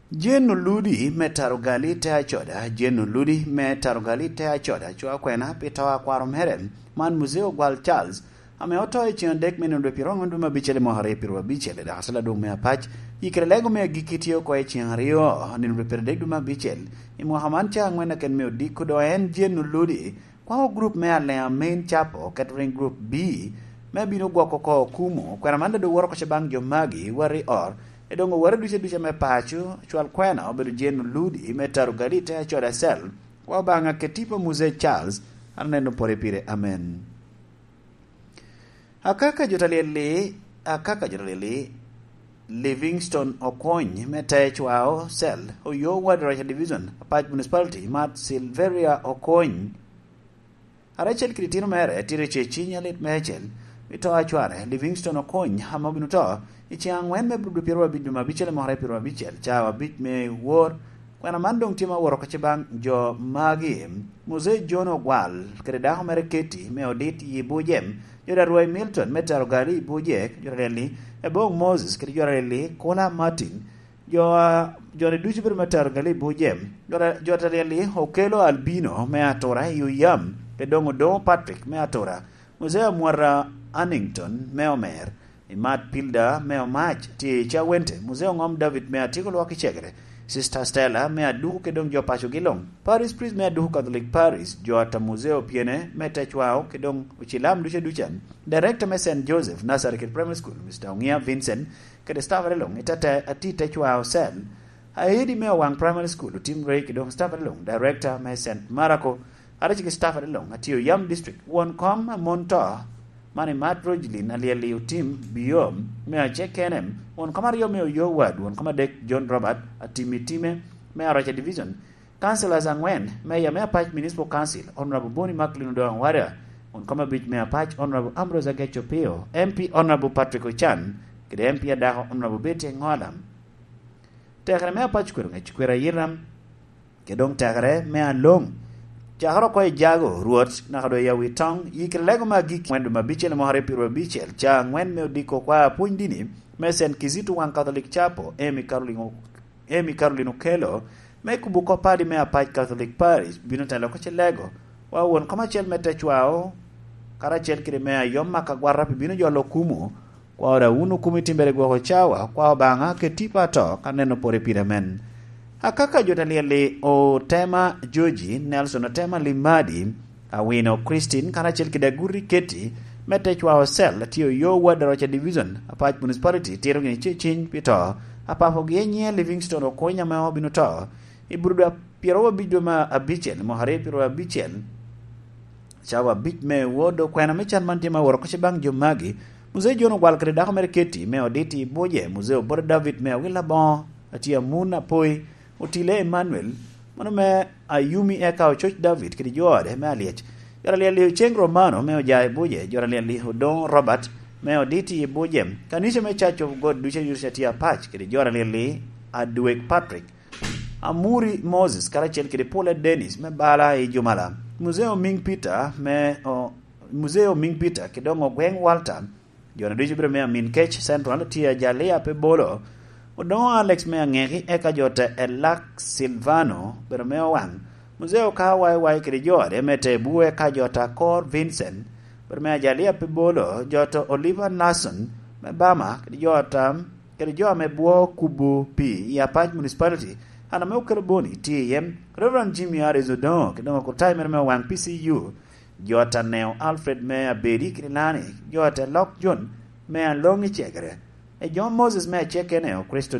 Jenu ludi metarugali te achoda, jenu ludi metarugali te achoda, chua kwena pitawa kwarom heren, man museo gwal Charles, ameoto e chion dek minundo pirongo nduma bichele mohare pirwa bichele, da hasala dung mea pach, ikrelego mea gikitio kwa e chion rio, ninundo pirdek duma bichele, imuhamancha ngwena ken meo dikudo en jenu ludi, kwa o group mea lea main chapo, catering group B, mea bino gwa koko kumo, kwena manda do woro kachabang jomagi, wari or, edongo wara duche me pachu chwal kwena obedo jenu ludi metaru galite achoda sel kwa banga ketipo muse Charles aneno pore pire amen. Akaka jotalele Livingston Okony meta chwao sel oyo wadrocha division apach municipality mat Silveria Okony arachel kritino mere tire chechinya lit mechel ito achware Livingston Okony hamabinuto ichiang wen me brudu pirwa bidu mabichele mohare pirwa bichel chawa bit me wor kwena mandong tima woro kachibang jo magi muze jono gwal kredaho mereketi me odit yibujem yoda ruai Milton metaro gari bujek yoreli ebong Moses kri yoreli Kola Martin jo reduci per metaro gari bujem jota reli Okelo Albino me atora yuyam pedongo do Patrick me atora muze mwara Annington me omer Matt Pilda meo match ti chawente museo ngom David mea tiko lwaki chegre Sister Stella mea duhu kedong jo pacho gilong Paris Priest mea duhu Catholic Paris jo ata museo piene meta chwao kedong uchilam duchan Director me St. Joseph Nazareth Primary School Mr. Ungia Vincent kede staff relong itata atita chwao sen Aidi mea wang Primary School Tim Ray kedong staff relong Director me St. Marako arachiki staff relong atio Yam District Won kom monto Mani Matt Rojlin aliali utim biom mea chekenem on kamario meo yo wad on kamadek John Robert atimitime mea racha division councilors angwen mea patch municipal council honorable Boni Macklin do Anwaria on kamabit mea patch honorable Ambrose Agecho Peo MP honorable Patrick Ochan kede MP adaho honorable Betty Ngolam tekre mea patch kwera chikwera yiram kedong tekre mea long Chaharo ko jago ruot na kado ya witong yikrelego magi wendu mabichele mohare pirwa bichel cha ngwen meodiko kwa puindini mesen kizitu wan Catholic Chapo Emi Carolino Kelo mekubuko padi mea pach Catholic Paris binotelo ko chelego wa won kama chel meta chwao kara chel kire mea yomma ka gwarra bino jolo kumu kwa ora unu kumitimbere go chawa kwa banga ketipa to kaneno pore piramen Akaka jotaliele o tema Joji Nelson o tema Limadi awino Christine karachel kidaguri keti metechwa o sel tiyo yo wadarocha division apach municipality tiro gini chichin pito apapo gienye Livingston o konya meo binuto ibruda pirowa bijo ma abichel mohare pirowa abichel chawa bich me wodo kwena mechan mantima woro kochibang jomagi Museo jono gwal kredaho mereketi meo diti boje Museo Bor David meo Willabon atia Muna Poi Utile Emmanuel mano me Ayumi eka Church David kidi joade me aliech yorali Cheng Romano me ojae boje yorali Don Robert me oditi boje kanisa me Church of God duche yursatia patch kidi yorali Adwek Patrick Amuri Moses karachel kidi Paul Dennis me bala jumala Museo Ming Peter kidongo Gweng Walter jona duche bre me Min Kech Central tia jalea pe bolo Odon Alex mea ngeki eka jote Elak Silvano bermeo wang Museo ka wai kiri jode mete buwe ka jota Cor Vincent bermea jalia pibolo joto Oliver Nason me bama kiri joa me buo kubu pi ya pach municipality hana meo karaboni TM Reverend Jimmy Arizodon kidongo kutai mermeo wang PCU jota Neo Alfred mea bedi kiri lani jota Lock John mea longi chekere John Moses mea cheke neo Christo